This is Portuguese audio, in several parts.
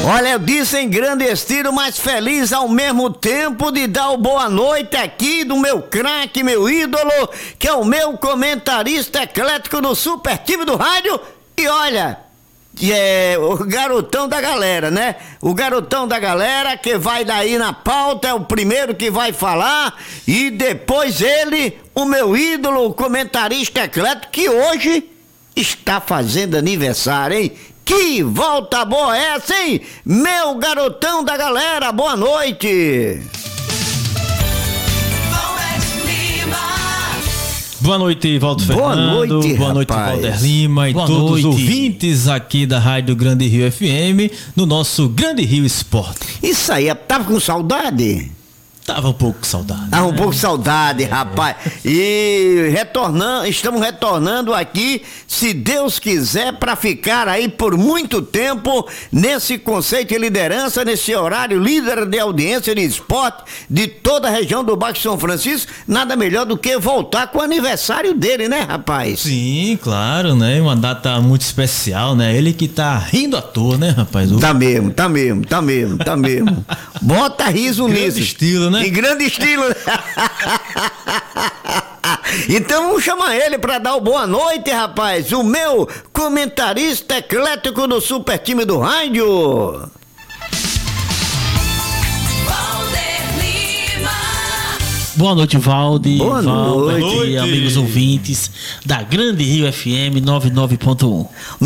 Olha, eu disse em grande estilo, mas feliz ao mesmo tempo de dar o boa noite aqui do meu craque, meu ídolo, que é o meu comentarista eclético do Super Time do Rádio. E olha, é o garotão da galera, né? O garotão da galera que vai daí na pauta, é o primeiro que vai falar. E depois ele, o meu ídolo, o comentarista eclético, que hoje está fazendo aniversário, hein? Que volta boa essa, hein? Meu garotão da galera, boa noite! Boa noite, Valdo Fernando. Boa noite, Valder Lima e boa todos noite. Os ouvintes aqui da Rádio Grande Rio FM, no nosso Grande Rio Esporte. Isso aí, tava com saudade? Tava um pouco com saudade. Um pouco de saudade, rapaz. E estamos retornando aqui, se Deus quiser, para ficar aí por muito tempo nesse conceito de liderança, nesse horário líder de audiência de esporte de toda a região do Baixo São Francisco. Nada melhor do que voltar com o aniversário dele, né, rapaz? Sim, claro, né? Uma data muito especial, né? Ele que tá rindo à toa, né, rapaz? Tá mesmo. Bota riso nisso. Grande estilo, né? Em grande estilo. Então vamos chamar ele para dar o boa noite, rapaz. O meu comentarista eclético do Super Time do Rádio. Boa noite, Valde. Boa noite, amigos ouvintes da Grande Rio FM 99.1.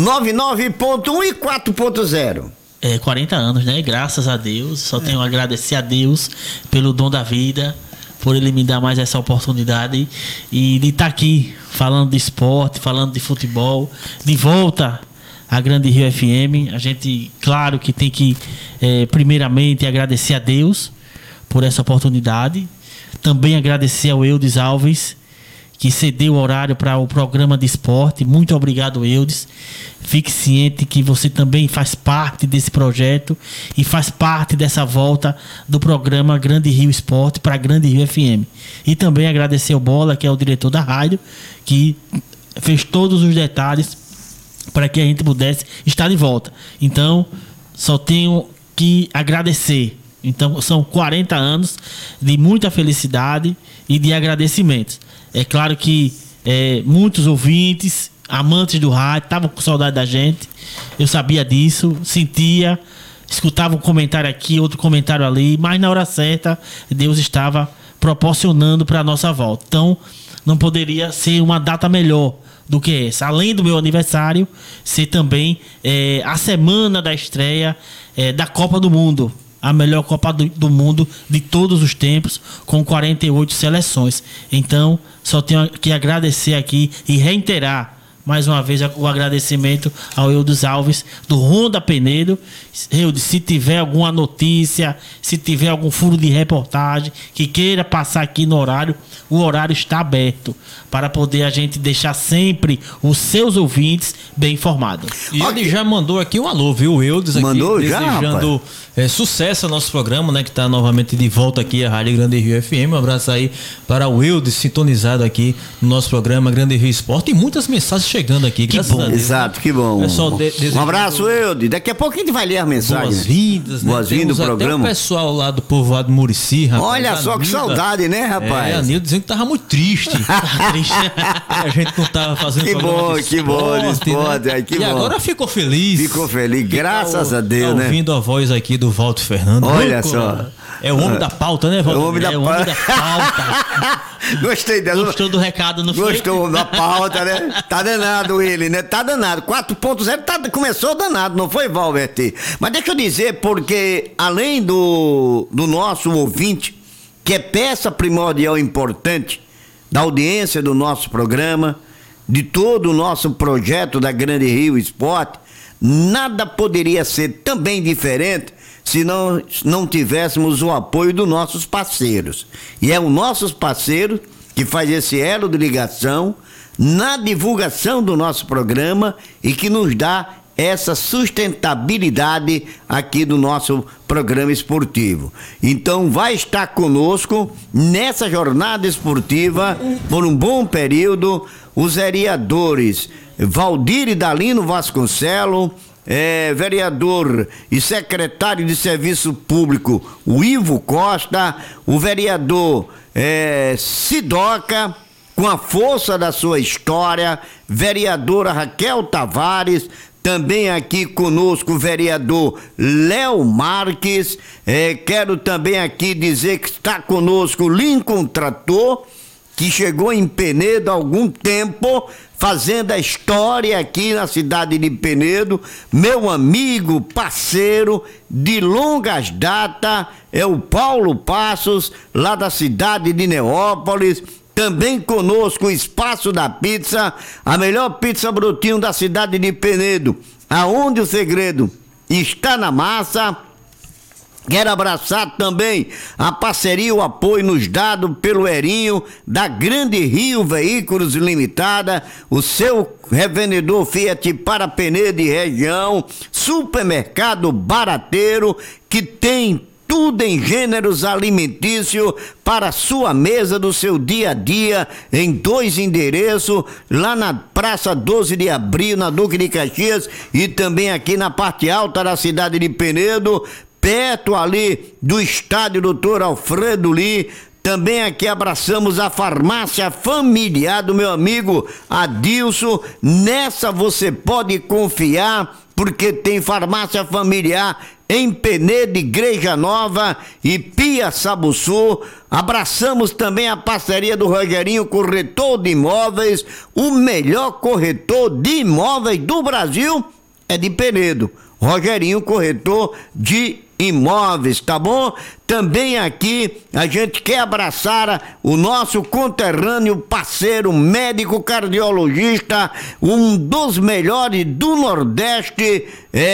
99.1 e 4.0. 40 anos, né? Graças a Deus. Só tenho a agradecer a Deus pelo dom da vida, por ele me dar mais essa oportunidade e de estar aqui falando de esporte, falando de futebol, de volta à Grande Rio FM. A gente, claro que tem que, primeiramente, agradecer a Deus por essa oportunidade. Também agradecer ao Eudes Alves, que cedeu o horário para o programa de esporte. Muito obrigado, Eudes. Fique ciente que você também faz parte desse projeto e faz parte dessa volta do programa Grande Rio Esporte para Grande Rio FM. E também agradecer ao Bola, que é o diretor da rádio, que fez todos os detalhes para que a gente pudesse estar de volta. Então, só tenho que agradecer. Então, são 40 anos de muita felicidade e de agradecimentos. É claro que muitos ouvintes, amantes do rádio, estavam com saudade da gente. Eu sabia disso, sentia, escutava um comentário aqui, outro comentário ali, mas na hora certa, Deus estava proporcionando para a nossa volta. Então, não poderia ser uma data melhor do que essa. Além do meu aniversário, ser também a semana da estreia da Copa do Mundo. A melhor Copa do Mundo de todos os tempos, com 48 seleções. Então, só tenho que agradecer aqui e reiterar mais uma vez o agradecimento ao Eudes Alves, do Ronda Penedo. Eudes, se tiver alguma notícia, se tiver algum furo de reportagem que queira passar aqui no horário, o horário está aberto para poder a gente deixar sempre os seus ouvintes bem informados. E ele já mandou aqui um alô, viu? O Eudes aqui, mandou desejando sucesso ao nosso programa, né? Que está novamente de volta aqui à Rádio Grande Rio FM. Um abraço aí para o Eudes, sintonizado aqui no nosso programa Grande Rio Esporte. E muitas mensagens chegando aqui, graças a Deus. Exato, que bom. Um abraço, Eudes. Daqui a pouco a gente vai ler as mensagens. Boas-vindas, né? Boas-vindas do programa. Até o pessoal lá do povoado Murici, rapaz. Olha só que saudade, né, rapaz? A Nilda dizendo que tava muito triste. A gente não tava fazendo que bom, de esporte, né? Que e bom. Agora ficou feliz. Ficou feliz, graças a Deus, né? Ouvindo a voz aqui do Valdo Fernando. Olha só. É o homem da pauta, né, Valdo? É o homem da pauta. Gostei dela. Gostou do recado, não foi? Gostou da pauta, né? Tá danado ele, né? Tá danado. 4.0 começou danado, não foi, Valverde? Mas deixa eu dizer, porque além do nosso ouvinte, que é peça primordial importante da audiência do nosso programa, de todo o nosso projeto da Grande Rio Esporte, nada poderia ser também diferente se não tivéssemos o apoio dos nossos parceiros. E é os nossos parceiros que faz esse elo de ligação na divulgação do nosso programa e que nos dá essa sustentabilidade aqui do nosso programa esportivo. Então vai estar conosco nessa jornada esportiva por um bom período os vereadores Valdir e Dalino Vasconcelos, vereador e secretário de Serviço Público, o Ivo Costa, o vereador Sidoca, com a força da sua história, vereadora Raquel Tavares, também aqui conosco o vereador Léo Marques, quero também aqui dizer que está conosco o Lincoln Trator, que chegou em Penedo há algum tempo, fazendo a história aqui na cidade de Penedo, meu amigo, parceiro de longas datas, é o Paulo Passos, lá da cidade de Neópolis. Também conosco o Espaço da Pizza, a melhor pizza brotinho da cidade de Penedo, aonde o segredo está na massa. Quero abraçar também a parceria, o apoio nos dado pelo Erinho, da Grande Rio Veículos Limitada, o seu revendedor Fiat para Penedo e região, supermercado barateiro, que tem tudo em gêneros alimentícios para a sua mesa do seu dia a dia, em 2 endereços, lá na Praça 12 de Abril, na Duque de Caxias, e também aqui na parte alta da cidade de Penedo, perto ali do estádio Dr. Alfredo Lee. Também aqui abraçamos a farmácia familiar do meu amigo Adilson. Nessa você pode confiar, porque tem farmácia familiar em Penedo, Igreja Nova e Pia Sabuçu. Abraçamos também a parceria do Rogerinho Corretor de Imóveis, o melhor corretor de imóveis do Brasil é de Penedo. Rogerinho Corretor de Imóveis, tá bom? Também aqui a gente quer abraçar o nosso conterrâneo parceiro, médico cardiologista, um dos melhores do Nordeste,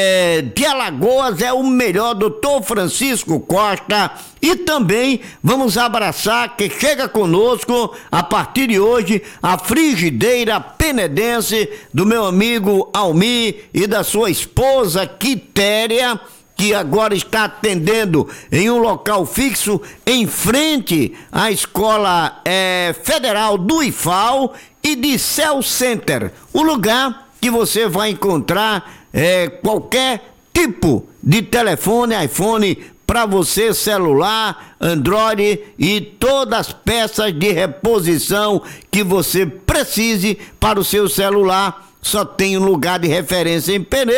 de Alagoas, é o melhor, Dr. Francisco Costa. E também vamos abraçar que chega conosco a partir de hoje a frigideira penedense do meu amigo Almir e da sua esposa Quitéria, que agora está atendendo em um local fixo em frente à Escola Federal do IFAL e de Cell Center, o lugar que você vai encontrar qualquer tipo de telefone, iPhone, para você, celular, Android e todas as peças de reposição que você precise para o seu celular. Só tem um lugar de referência em Penedo.